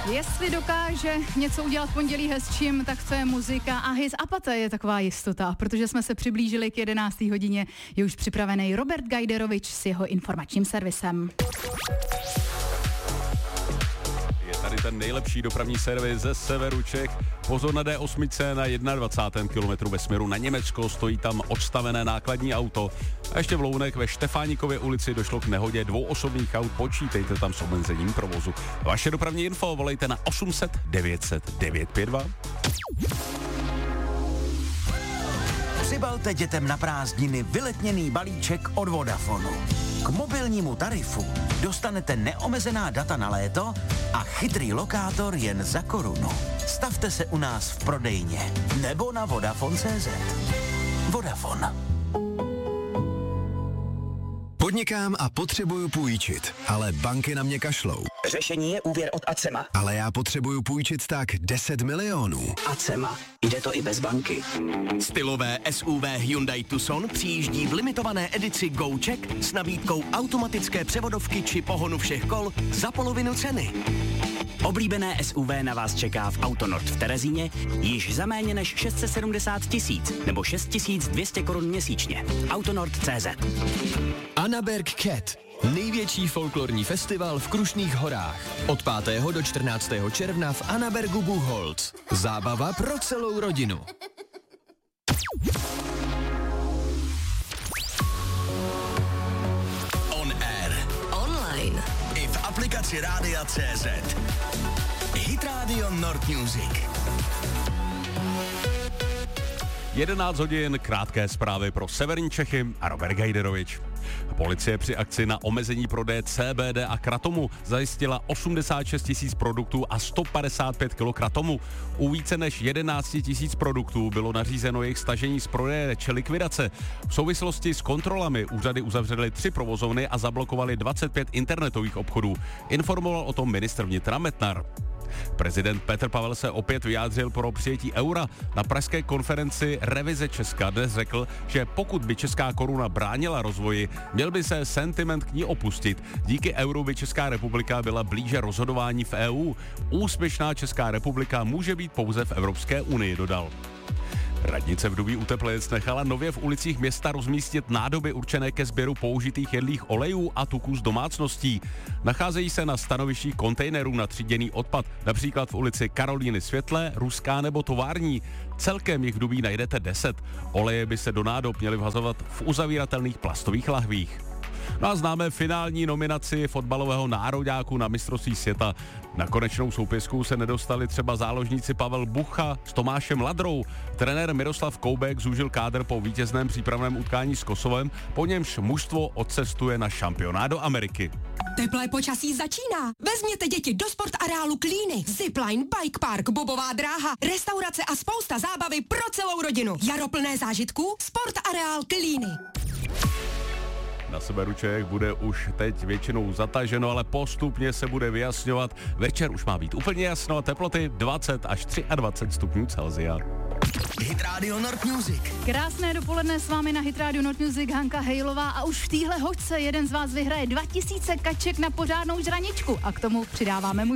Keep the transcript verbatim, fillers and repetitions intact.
Jestli dokáže něco udělat v pondělí hezčím, tak to je muzika a His Apathy je taková jistota, protože jsme se přiblížili k jedenácté hodině, je už připravený Robert Gajderovič s jeho informačním servisem. Tady ten nejlepší dopravní servis ze severu Čech. Pozor na D osm na dvacátém prvním kilometru ve směru na Německo, stojí tam odstavené nákladní auto. A ještě v Lounech ve Štefánikově ulici došlo k nehodě dvou osobních aut, počítejte tam s omezením provozu. Vaše dopravní info volejte na osm set devět set devět pět dva. Přibalte dětem na prázdniny vyletněný balíček od Vodafonu. K mobilnímu tarifu dostanete neomezená data na léto a chytrý lokátor jen za korunu. Stavte se u nás v prodejně nebo na Vodafone tečka cé zet. Vodafone. Podnikám a potřebuju půjčit, ale banky na mě kašlou. Řešení je úvěr od Acema. Ale já potřebuju půjčit tak deset milionů. Acema. Jde to i bez banky. Stylové S U V Hyundai Tucson přijíždí v limitované edici GoCheck s nabídkou automatické převodovky či pohonu všech kol za polovinu ceny. Oblíbené S U V na vás čeká v Autonord v Terezíně již za méně než šest set sedmdesát tisíc nebo šest tisíc dvě stě korun měsíčně. Autonord tečka cé zet. Annaberg Cat. Největší folklorní festival v Krušných horách. Od pátého do čtrnáctého června v Annabergu Buchholz. Zábava pro celou rodinu. On air. Online. I v aplikaci Rádia tečka cé zet. Hit Radio Nord Music. jedenáct hodin, krátké zprávy pro severní Čechy a Robert Gajderovič. Policie při akci na omezení prodeje C B D a kratomu zajistila osmdesát šest tisíc produktů a sto padesát pět kilo kratomu. U více než jedenáct tisíc produktů bylo nařízeno jejich stažení z prodeje či likvidace. V souvislosti s kontrolami úřady uzavřely tři provozovny a zablokovali dvacet pět internetových obchodů. Informoval o tom ministr vnitra Metnar. Prezident Petr Pavel se opět vyjádřil pro přijetí eura. Na pražské konferenci Revize Česka dnes řekl, že pokud by česká koruna bránila rozvoji, měl by se sentiment k ní opustit. Díky euru by Česká republika byla blíže rozhodování v E U. Úspěšná Česká republika může být pouze v Evropské unii, dodal. Radnice v Dubí u Teplic nechala nově v ulicích města rozmístit nádoby určené ke sběru použitých jedlých olejů a tuků z domácností. Nacházejí se na stanovištích kontejnerů na tříděný odpad, například v ulici Karolíny Světlé, Ruská nebo Tovární. Celkem jich v Dubí najdete deset. Oleje by se do nádob měly vhazovat v uzavíratelných plastových lahvích. No a známe finální nominaci fotbalového nároďáku na mistrovství světa. Na konečnou soupisku se nedostali třeba záložníci Pavel Bucha s Tomášem Ladrou. Trenér Miroslav Koubek zúžil kádr po vítězném přípravném utkání s Kosovem, po němž mužstvo odcestuje na šampionát do Ameriky. Teplé počasí začíná. Vezměte děti do sport areálu Klíny. Zipline, bike park, bobová dráha, restaurace a spousta zábavy pro celou rodinu. Jaro plné zážitků, sport areál Klíny. Na severu Čech bude už teď většinou zataženo, ale postupně se bude vyjasňovat. Večer už má být úplně jasno a teploty dvacet až dvacet tři stupňů Celsia. Hit Radio Nord Music. Krásné dopoledne s vámi na Hit Radio Nord Music Hanka Hejlová a už v téhle hoďce jeden z vás vyhraje dva tisíce kaček na pořádnou žraničku a k tomu přidáváme mu